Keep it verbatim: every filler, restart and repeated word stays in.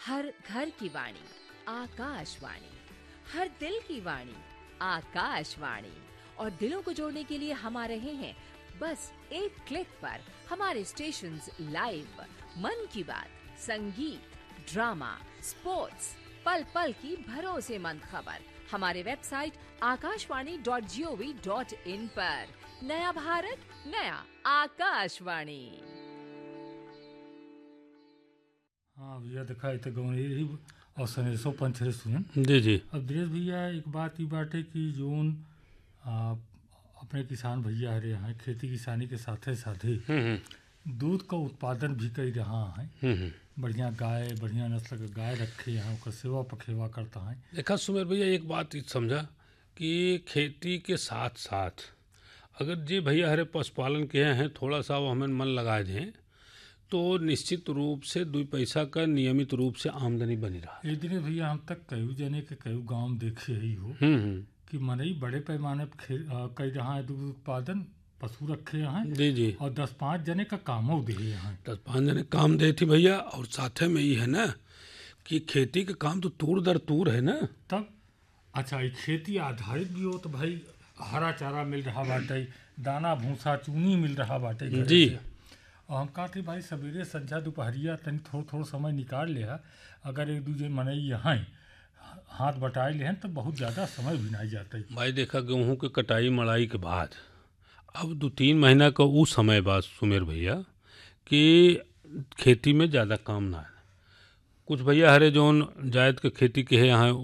हर घर की वाणी आकाशवाणी, हर दिल की वाणी आकाशवाणी। और दिलों को जोड़ने के लिए हम आ रहे हैं बस एक क्लिक पर। हमारे स्टेशंस लाइव, मन की बात, संगीत, ड्रामा, स्पोर्ट्स, पल पल की भरोसेमंद खबर हमारे website Akashvani dot G O V dot in पर। नया भारत, नया आकाशवाणी। हाँ भैया, देखा तो गाँव यही और सनेसो पंथरे सुन जी जी। अब दिनेश भैया, एक बात ये बाटे कि जोन आ, अपने किसान भैया हरे यहाँ खेती किसानी के साथे साथे दूध का उत्पादन भी कर रहा है। बढ़िया गाय, बढ़िया नस्ल का गाय रखे यहाँ, उसका सेवा पखेवा करता है। देखा सुमेर भैया, एक बात समझा कि खेती के साथ साथ अगर जे भैया हरे पशुपालन के हैं थोड़ा सा वो हमें मन लगा दें तो निश्चित रूप से दो पैसा का नियमित रूप से आमदनी बनी रहा। एक दिन भैया हम तक कई जने के कई गांव देखे ही हो कि मनई बड़े पैमाने पर कई रहा है दूध उत्पादन, पशु रखे यहाँ जी जी, और दस पाँच जने का कामो दे यहाँ दस पाँच जने काम दे थी भैया। और साथे में ये है ना कि खेती का काम तो तूर दर तूर है ना। तब अच्छा, ये खेती आधारित भी हो तो भाई हरा चारा मिल रहा बाटे, दाना भूसा चूनी मिल रहा बाटे जी। और हम कहते भाई सवेरे संध्या दोपहरिया तनी थोड़ा थोड़ा समय निकाल ले, अगर एक दूसरे मनई यहाँ हाथ बटाए ले तो बहुत ज़्यादा समय भी नहीं जाता भाई। देखा गेहूँ के कटाई मड़ाई के बाद अब दो तीन महीना का वो समय बाद सुमेर भैया कि खेती में ज़्यादा काम ना है। कुछ भैया हरे जोन जायद के खेती के है यहाँ